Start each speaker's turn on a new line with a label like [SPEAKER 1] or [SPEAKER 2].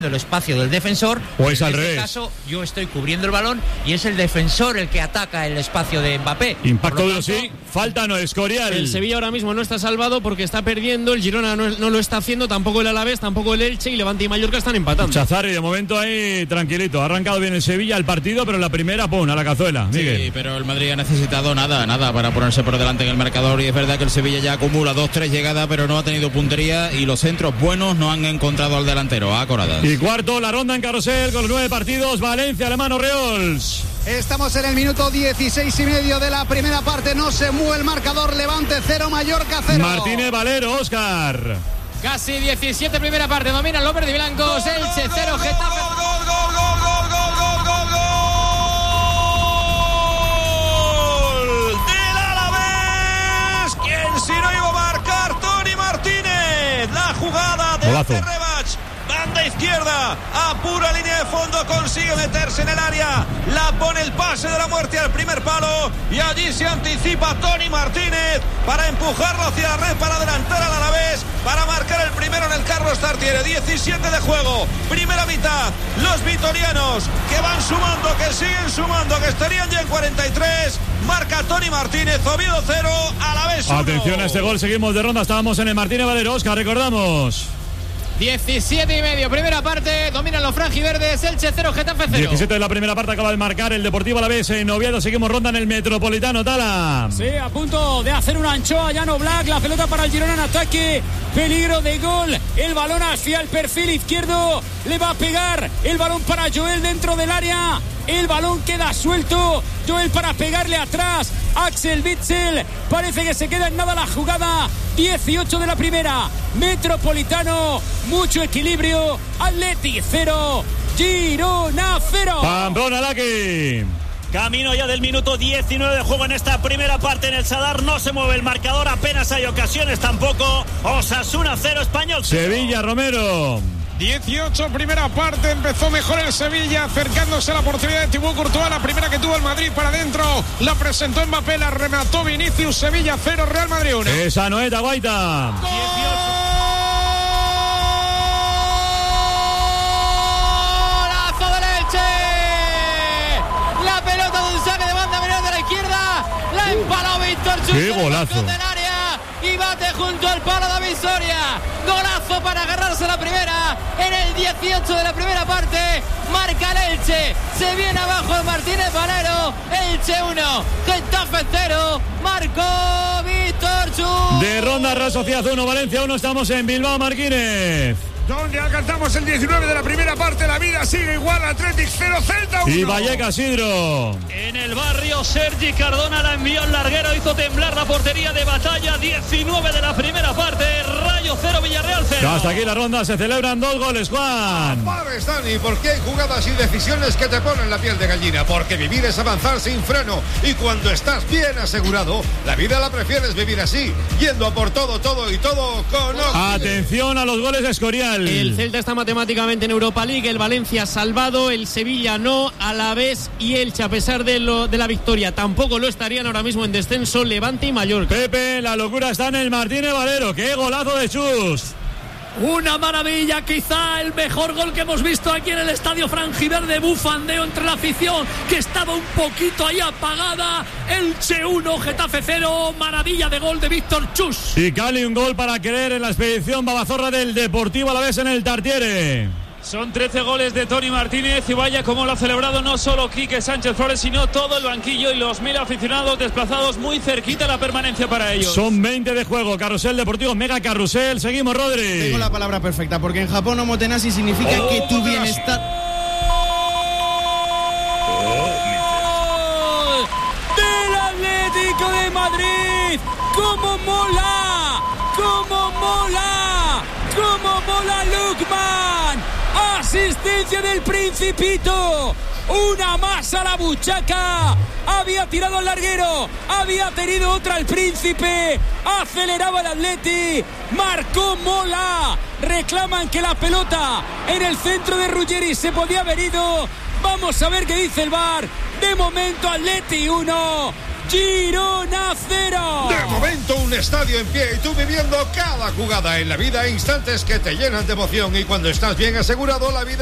[SPEAKER 1] el espacio del defensor,
[SPEAKER 2] o es al revés.
[SPEAKER 1] En este caso yo estoy cubriendo el balón y es el defensor el que ataca el espacio de Mbappé.
[SPEAKER 2] Impacto de sí, falta no, Escorial.
[SPEAKER 3] El Sevilla ahora mismo no está salvado porque está perdiendo, el Girona no lo está haciendo, tampoco el Alavés, tampoco el Elche, y Levante y Mallorca están empatando.
[SPEAKER 2] Chazarri de momento ahí tranquilito, ha arrancado bien el Sevilla el partido, pero la primera, pum, a la cazuela. Miguel.
[SPEAKER 4] Sí, pero el Madrid ha necesitado nada para ponerse por delante en el marcador, y es verdad que el Sevilla ya acumula 2-3 llegadas, pero no ha tenido puntería y los centros buenos no han encontrado al delantero, a Coradas.
[SPEAKER 2] Y cuarto, la ronda en carrusel con los 9 partidos, Valencia, Alemán, Oriols.
[SPEAKER 5] Estamos en el minuto 16:30 de la primera parte, no se mueve el marcador, Levante 0, Mallorca 0.
[SPEAKER 2] Martínez Valero, Óscar.
[SPEAKER 3] Casi 17 primera parte, dominan los verdes y blancos, Elche 0, Getafe.
[SPEAKER 6] Del Alavés, ¿quién si no iba a marcar? Tony Martínez, la jugada de Rebach. Banda izquierda, a pura línea de fondo, consigue meterse en el área, la pone el pase de la muerte al primer palo y allí se anticipa Tony Martínez para empujarlo hacia la red, para adelantar al Alavés, para marcar el primero en el Carlos Tartiere. 17 de juego, primera mitad, los vitorianos que van sumando, que siguen sumando, que estarían ya en 43, marca Tony Martínez, Oviedo 0, Alavés 1.
[SPEAKER 2] Atención a este gol, seguimos de ronda, estábamos en el Martínez Valero, Óscar, recordamos.
[SPEAKER 3] 17:30, primera parte, dominan los franjiverdes, Elche 0, Getafe 0.
[SPEAKER 2] 17 de la primera parte, acaba de marcar el Deportivo Alavés en Oviedo, seguimos ronda en el Metropolitano, Tala.
[SPEAKER 7] Sí, a punto de hacer una anchoa, Jan Oblak, la pelota para el Girona en ataque, peligro de gol, el balón hacia el perfil izquierdo, le va a pegar, el balón para Joel dentro del área, el balón queda suelto, Joel para pegarle atrás, Axel Witsel, parece que se queda en nada la jugada. 18 de la primera, Metropolitano, mucho equilibrio, Atleti 0, Girona 0.
[SPEAKER 2] Pamplona, Laki.
[SPEAKER 8] Camino ya del minuto 19 de juego en esta primera parte en el Sadar, no se mueve el marcador, apenas hay ocasiones tampoco. Osasuna 0, Español 0.
[SPEAKER 2] Sevilla, Romero.
[SPEAKER 9] 18, primera parte, empezó mejor el Sevilla, acercándose a la oportunidad de Thibaut Courtois, la primera que tuvo el Madrid para adentro, la presentó Mbappé, la remató Vinicius, Sevilla 0, Real Madrid 1.
[SPEAKER 2] Esa Noeta, Guaita.
[SPEAKER 3] 18. ¡Golazo del Elche! La pelota de un saque de banda menor de la izquierda, la empaló Víctor Chus.
[SPEAKER 2] ¡Qué golazo!
[SPEAKER 3] Y bate junto al palo David Soria. Golazo para agarrarse la primera. En el 18 de la primera parte marca el Elche. Se viene abajo el Martínez Valero. Elche 1, Getafe 0. Marcó Víctor Chus.
[SPEAKER 2] De ronda, Real Sociedad 1, Valencia 1. Estamos en Bilbao, Marquínez.
[SPEAKER 9] Donde alcanzamos el 19 de la primera parte, la vida sigue igual, Athletic 0, Celta 1.
[SPEAKER 2] Y Vallecas, Sidro.
[SPEAKER 8] En el barrio, Sergi Cardona la envió al larguero, hizo temblar la portería de Batalla. 19 de la primera parte, Rayo 0, Villarreal 0.
[SPEAKER 2] Hasta aquí la ronda, se celebran 2 goles, Juan.
[SPEAKER 10] ¿Sabes, Dani, por qué hay jugadas y decisiones que te ponen la piel de gallina? Porque vivir es avanzar sin freno, y cuando estás bien asegurado, la vida la prefieres vivir así, yendo a por todo y todo con Oxide.
[SPEAKER 2] Atención a los goles de Escorial.
[SPEAKER 3] El Celta está matemáticamente en Europa League, el Valencia salvado, el Sevilla no, Alavés y Elche, a pesar de la victoria, tampoco lo estarían ahora mismo en descenso Levante y Mallorca.
[SPEAKER 2] Pepe, la locura está en el Martínez Valero, qué golazo de Chus.
[SPEAKER 7] Una maravilla, quizá el mejor gol que hemos visto aquí en el estadio franjiverde, bufandeo entre la afición que estaba un poquito ahí apagada. Elche 1, Getafe 0, maravilla de gol de Víctor Chus.
[SPEAKER 2] Y Cali, un gol para creer en la expedición babazorra del Deportivo Alavés en el Tartiere.
[SPEAKER 8] Son 13 goles de Tony Martínez y vaya como lo ha celebrado no solo Quique Sánchez Flores, sino todo el banquillo y los 1000 aficionados desplazados muy cerquita la permanencia para ellos.
[SPEAKER 2] Son 20 de juego, carrusel deportivo, mega carrusel, seguimos, Rodri.
[SPEAKER 11] Tengo la palabra perfecta, porque en Japón omotenashi significa que tu bienestar...
[SPEAKER 7] ¡Del Atlético de Madrid! ¡Cómo mola! ¡Cómo mola! ¡Cómo mola Lukman! Asistencia del Principito, una más a la buchaca, había tirado al larguero, había tenido otra el Príncipe, aceleraba el Atleti, marcó Mola, reclaman que la pelota en el centro de Ruggeri se podía haber ido, vamos a ver qué dice el VAR, de momento Atleti 1, Girona 0.
[SPEAKER 10] De momento un estadio en pie y tú viviendo cada jugada en la vida, instantes que te llenan de emoción, y cuando estás bien asegurado la vida